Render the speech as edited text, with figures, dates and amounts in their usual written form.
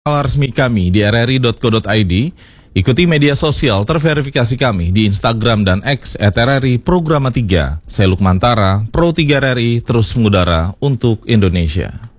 resmi kami di rri.co.id, ikuti media sosial terverifikasi kami di Instagram dan X @RRI Programa 3. Saya Lukmantara, Pro 3 RRI terus mengudara untuk Indonesia.